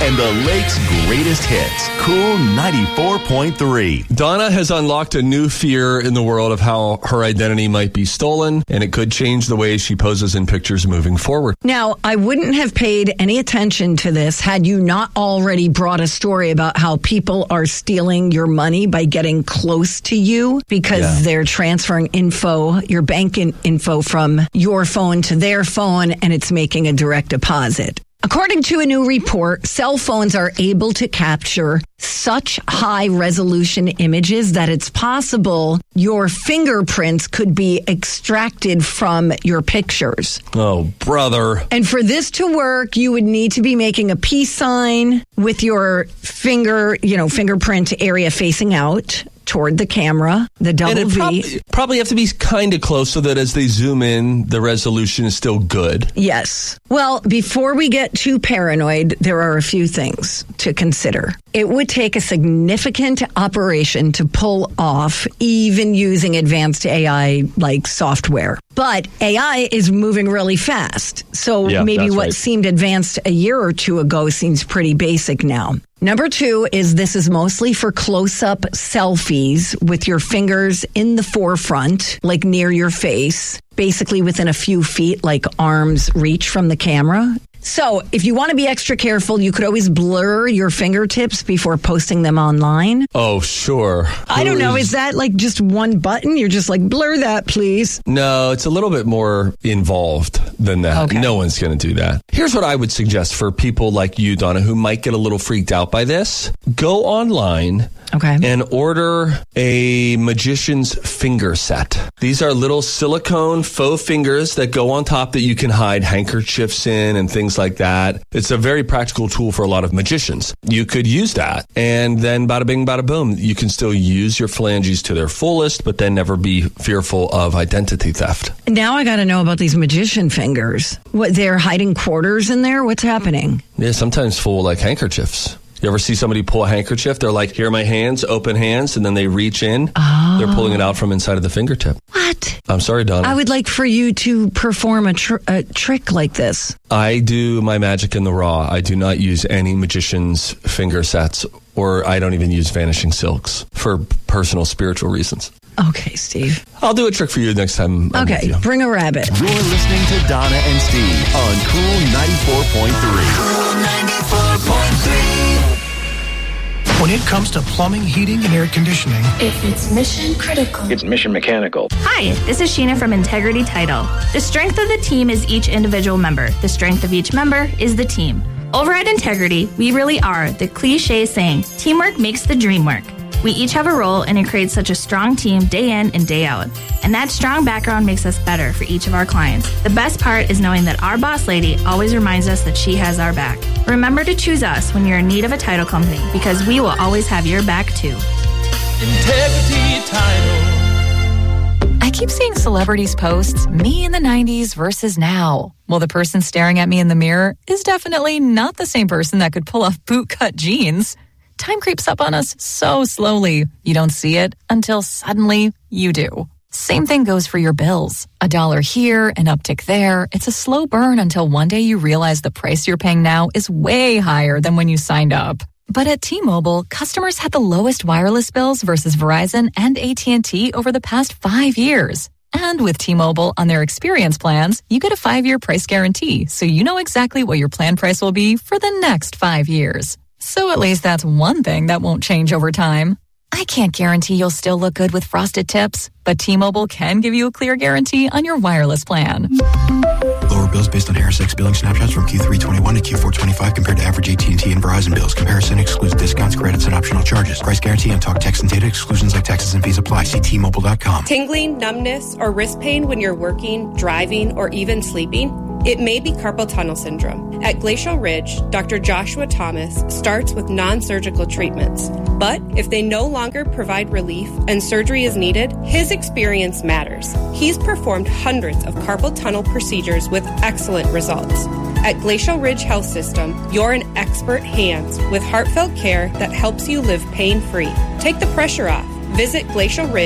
and the lake's greatest hits. Cool 94.3. Donna has unlocked a new fear in the world of how her identity might be stolen, and it could change the way she poses in pictures moving forward. Now, I wouldn't have paid any attention to this had you not already brought a story about how people are stealing your money by getting close to you because they're transferring info, your bank info from your phone to their phone, and it's making a direct deposit. According to a new report, cell phones are able to capture such high-resolution images that it's possible your fingerprints could be extracted from your pictures. Oh, brother. And for this to work, you would need to be making a peace sign with your fingerprint area facing out toward the camera, the double V. Probably have to be kind of close so that as they zoom in, the resolution is still good. Yes. Well, before we get too paranoid, there are a few things to consider. It would take a significant operation to pull off, even using advanced AI like software. But AI is moving really fast. So maybe what seemed advanced a year or two ago seems pretty basic now. Number 2 is this is mostly for close-up selfies with your fingers in the forefront, like near your face, basically within a few feet, like arm's reach from the camera. So if you want to be extra careful, you could always blur your fingertips before posting them online. Oh, sure. I don't know. Is that like just one button? You're just like, blur that, please. No, it's a little bit more involved than that. Okay. No one's going to do that. Here's what I would suggest for people like you, Donna, who might get a little freaked out by this. Go online and order a magician's finger set. These are little silicone faux fingers that go on top that you can hide handkerchiefs in and things like that. It's a very practical tool for a lot of magicians. You could use that, and then bada bing, bada boom. You can still use your phalanges to their fullest, but then never be fearful of identity theft. Now I got to know about these magician fingers. What, they're hiding quarters in there? What's happening? Yeah, sometimes full like handkerchiefs. You ever see somebody pull a handkerchief? They're like, here are my hands, open hands, and then they reach in. Oh. They're pulling it out from inside of the fingertip. What? I'm sorry, Donna. I would like for you to perform a trick like this. I do my magic in the raw. I do not use any magician's finger sets, or I don't even use vanishing silks for personal spiritual reasons. Okay, Steve. I'll do a trick for you next time. Okay, bring a rabbit. You're listening to Donna and Steve on Cool 94.3. Cool 94.3. When it comes to plumbing, heating, and air conditioning, if it's mission critical, it's mission mechanical. Hi, this is Sheena from Integrity Title. The strength of the team is each individual member. The strength of each member is the team. Over at Integrity, we really are the cliche saying, teamwork makes the dream work. We each have a role, and it creates such a strong team day in and day out. And that strong background makes us better for each of our clients. The best part is knowing that our boss lady always reminds us that she has our back. Remember to choose us when you're in need of a title company, because we will always have your back too. Integrity Title. I keep seeing celebrities post me in the 90s versus now. Well, the person staring at me in the mirror is definitely not the same person that could pull off bootcut jeans. Time creeps up on us so slowly. You don't see it until suddenly you do. Same thing goes for your bills. $1 here, an uptick there. It's a slow burn until one day you realize the price you're paying now is way higher than when you signed up. But at T-Mobile, customers had the lowest wireless bills versus Verizon and AT&T over the past 5 years. And with T-Mobile on their experience plans, you get a 5-year price guarantee, so you know exactly what your plan price will be for the next 5 years. So at least that's one thing that won't change over time. I can't guarantee you'll still look good with frosted tips, but T-Mobile can give you a clear guarantee on your wireless plan. Lower bills based on Harris X billing snapshots from Q3 21 to Q4 25 compared to average AT&T and Verizon bills. Comparison excludes discounts, credits, and optional charges. Price guarantee on talk, text, and data exclusions like taxes and fees apply. See T-Mobile.com. Tingling, numbness, or wrist pain when you're working, driving, or even sleeping? It may be carpal tunnel syndrome. At Glacial Ridge, Dr. Joshua Thomas starts with non-surgical treatments. But if they no longer provide relief and surgery is needed, his experience matters. He's performed hundreds of carpal tunnel procedures with excellent results. At Glacial Ridge Health System, you're in expert hands with heartfelt care that helps you live pain-free. Take the pressure off. Visit Glacial Ridge